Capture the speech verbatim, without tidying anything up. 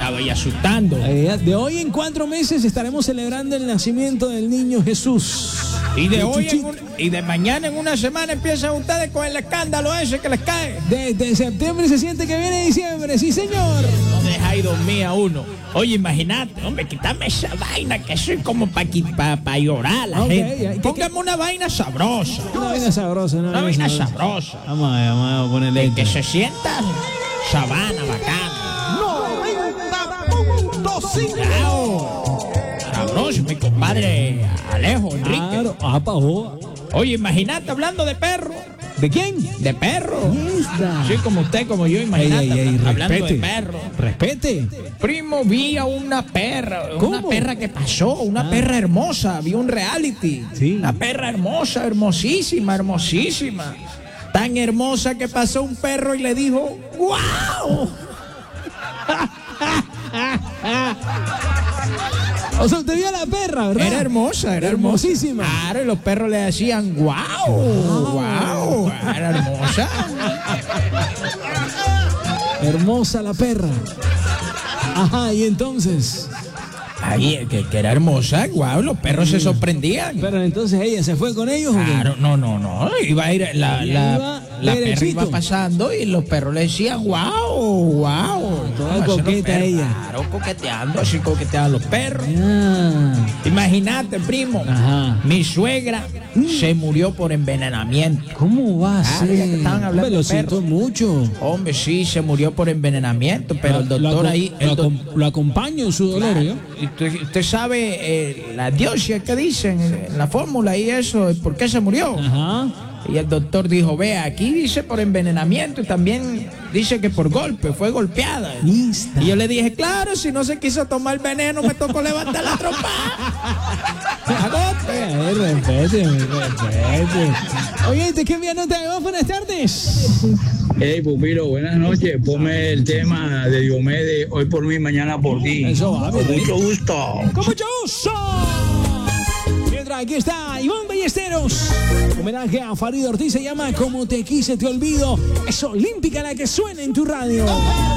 estaba ahí asustando. De hoy en cuatro meses estaremos celebrando el nacimiento del niño Jesús. Y de hoy en un, y de mañana en una semana empiezan ustedes con el escándalo ese que les cae. Desde septiembre se siente que viene diciembre, sí señor. No dejáis dormir a uno. Oye, imagínate, hombre, quítame esa vaina que soy como para pa, pa llorar a la Okay, gente. Póngame una vaina sabrosa. Una vaina sabrosa, ¿no? Una vaina sabrosa. Vamos a ver, vamos a ponerle. Que, que se sienta sabana, bacana. noventa punto cinco. Sabroso, mi compadre Alejo, Enrique. Claro, ah, pa' joda. Oye, imagínate hablando de perro. ¿De quién? De perro. Esta. Sí, como usted, como yo, imagínate. Ey, ey, ey, hablando respete. de perro. Respete. Primo, vi a una perra, ¿Cómo? una perra que pasó, una Ah. perra hermosa, vi un reality. Sí. Una perra hermosa, hermosísima, hermosísima. Tan hermosa que pasó un perro y le dijo, ¡guau! O sea, usted vio a la perra, ¿verdad? Era hermosa, era hermosísima. hermosa. Claro, y los perros le decían, ¡guau! ¡Guau! Era hermosa. Hermosa la perra. Ajá, y entonces. Ahí, que, que era hermosa, ¡guau! Los perros se sorprendían. Pero entonces ella se fue con ellos. ¿O qué? Claro, no, no, no. Iba a ir, la, Ella la, iba la perra derechito. iba pasando y los perros le decían, ¡guau! ¡Guau! Toda Así los coqueta perros, ella. Claro, coqueteando, así coqueteaban los perros. Ah, Imagínate, primo, Ajá. mi suegra se murió por envenenamiento. ¿Cómo va a Claro, ser? ya que estaban hablando Hombre, lo de siento perros. mucho. Hombre, sí, se murió por envenenamiento, pero el doctor lo, ahí... Lo, el doc- acom- lo acompaño en su dolor, ¿yo? Y usted, usted sabe eh, la diosia que dicen, eh, la fórmula y eso, por qué se murió. Ajá. Y el doctor dijo, vea, aquí dice por envenenamiento y también dice que por golpe, fue golpeada. Lista. Y yo le dije, claro, si no se quiso tomar veneno, me tocó levantar la trompa. A golpe. Ay, respete, respete. Oye, ¿te qué envía nota de voz? Buenas tardes. Hey, Pupilo, buenas noches. Ponme el tema de Diomedes, hoy por mí, mañana por ti. Eso va, Con bien. mucho gusto. Con mucho gusto. Mientras aquí está Iván Ballesteros. Homenaje a Farid Ortiz, se llama Como te quise te olvido. Es olímpica la que suena en tu radio.